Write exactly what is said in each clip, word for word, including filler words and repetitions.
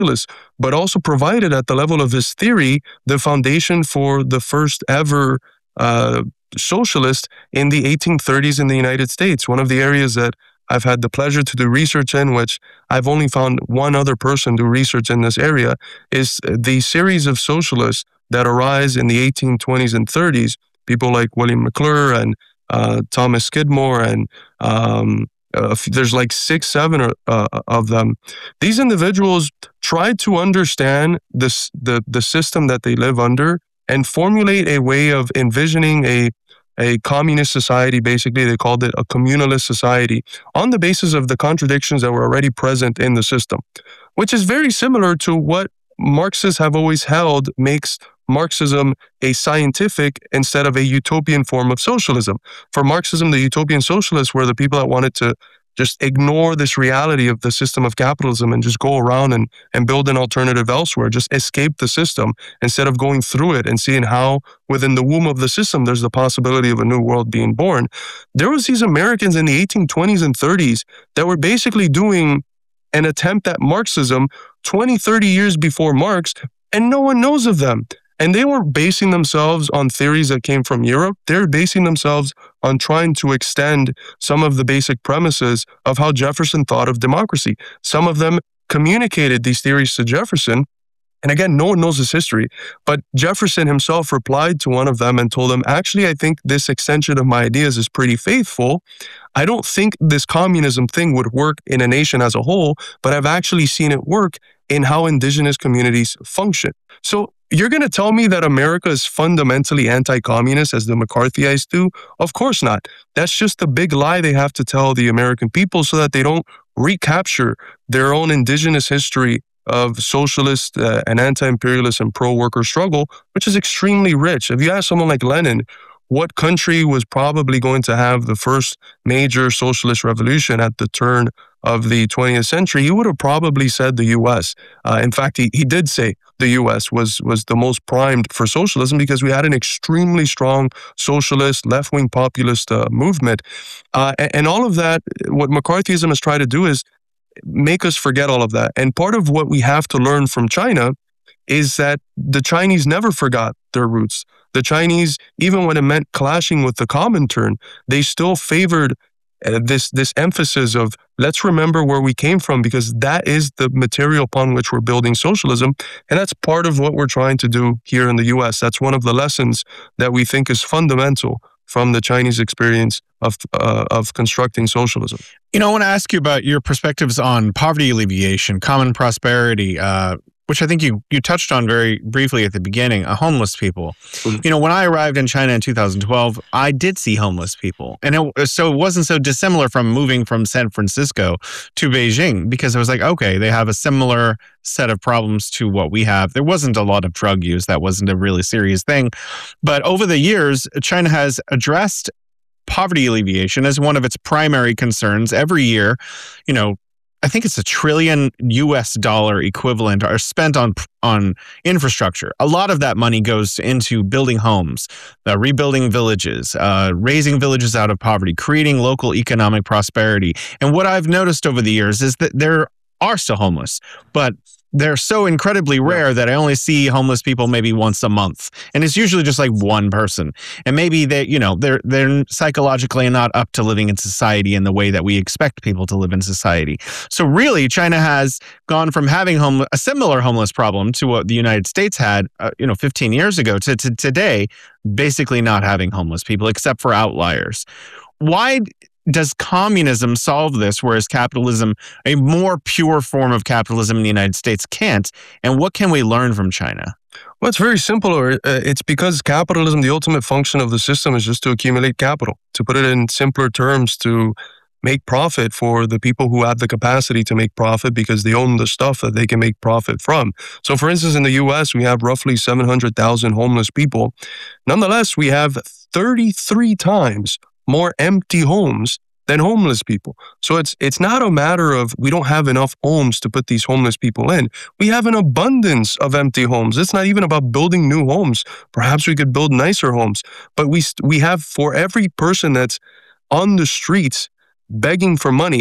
socialist, but also provided at the level of his theory the foundation for the first ever uh, socialist in the eighteen thirties in the United States. One of the areas that I've had the pleasure to do research in, which I've only found one other person do research in this area, is the series of socialists that arise in the eighteen twenties and thirties. People like William McClure and uh, Thomas Skidmore, and um, uh, there's like six, seven uh, of them. These individuals tried to understand this, the the system that they live under and formulate a way of envisioning a a communist society. Basically, they called it a communalist society on the basis of the contradictions that were already present in the system, which is very similar to what Marxists have always held makes Marxism a scientific instead of a utopian form of socialism. For Marxism, the utopian socialists were the people that wanted to just ignore this reality of the system of capitalism and just go around and, and build an alternative elsewhere, just escape the system instead of going through it and seeing how within the womb of the system there's the possibility of a new world being born. There was these Americans in the eighteen twenties and thirties that were basically doing an attempt at Marxism twenty, thirty years before Marx, and no one knows of them. And they weren't basing themselves on theories that came from Europe. They're basing themselves on trying to extend some of the basic premises of how Jefferson thought of democracy. Some of them communicated these theories to Jefferson. And again, no one knows his history, but Jefferson himself replied to one of them and told him, actually, I think this extension of my ideas is pretty faithful. I don't think this communism thing would work in a nation as a whole, but I've actually seen it work in how indigenous communities function. So you're going to tell me that America is fundamentally anti-communist as the McCarthyites do? Of course not. That's just a big lie they have to tell the American people so that they don't recapture their own indigenous history of socialist uh, and anti-imperialist and pro-worker struggle, which is extremely rich. If you ask someone like Lenin, what country was probably going to have the first major socialist revolution at the turn of the twentieth century, he would have probably said the U S. Uh, in fact, he, he did say the U S was, was the most primed for socialism because we had an extremely strong socialist, left-wing populist uh, movement. Uh, and, and all of that, what McCarthyism has tried to do is make us forget all of that. And part of what we have to learn from China is that the Chinese never forgot their roots. The Chinese, even when it meant clashing with the Comintern, they still favored uh, this this emphasis of let's remember where we came from, because that is the material upon which we're building socialism. And that's part of what we're trying to do here in the U S. That's one of the lessons that we think is fundamental from the Chinese experience of uh, of constructing socialism. You know, I want to ask you about your perspectives on poverty alleviation, common prosperity, uh, which I think you you touched on very briefly at the beginning, uh, homeless people. Mm-hmm. You know, when I arrived in China in two thousand twelve, I did see homeless people. And it, so it wasn't so dissimilar from moving from San Francisco to Beijing, because I was like, okay, they have a similar set of problems to what we have. There wasn't a lot of drug use. That wasn't a really serious thing. But over the years, China has addressed poverty alleviation as one of its primary concerns. Every year, you know, I think it's a trillion U S dollar equivalent are spent on on infrastructure. A lot of that money goes into building homes, uh, rebuilding villages, uh, raising villages out of poverty, creating local economic prosperity. And what I've noticed over the years is that there are still homeless, but they're so incredibly rare that I only see homeless people maybe once a month. And it's usually just like one person. And maybe they, you know, they're they're psychologically not up to living in society in the way that we expect people to live in society. So really, China has gone from having home, a similar homeless problem to what the United States had, uh, you know, fifteen years ago to, to today, basically not having homeless people except for outliers. Why does communism solve this, whereas capitalism, a more pure form of capitalism in the United States, can't? And what can we learn from China? Well, it's very simple. It's because capitalism, the ultimate function of the system is just to accumulate capital. To put it in simpler terms, to make profit for the people who have the capacity to make profit because they own the stuff that they can make profit from. So for instance, in the U S, we have roughly seven hundred thousand homeless people. Nonetheless, we have thirty-three times more empty homes than homeless people. So it's it's not a matter of we don't have enough homes to put these homeless people in. We have an abundance of empty homes. It's not even about building new homes. Perhaps we could build nicer homes. But we we have, for every person that's on the streets begging for money,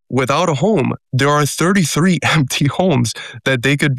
without a home, there are thirty-three empty homes that they could